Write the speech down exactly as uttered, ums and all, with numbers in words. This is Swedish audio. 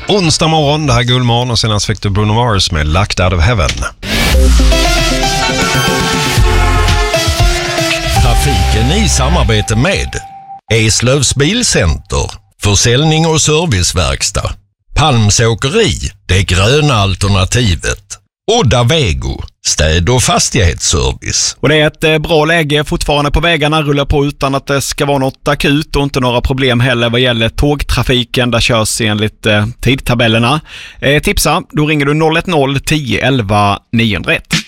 onsdag morgon. Det här är Gullmorgon och senast fick du Bruno Mars med Locked Out of Heaven. Trafiken i samarbete med Eslövs Bilcenter, försäljning och serviceverkstad, Palms Åkeri, det gröna alternativet, Odda Vego, städ- och fastighetsservice. Och det är ett eh, bra läge fortfarande på vägarna, rullar på utan att det ska vara något akut och inte några problem heller vad gäller tågtrafiken. Där körs enligt eh, tidtabellerna. Eh, tipsa, då ringer du noll ett noll tio elva niohundraett.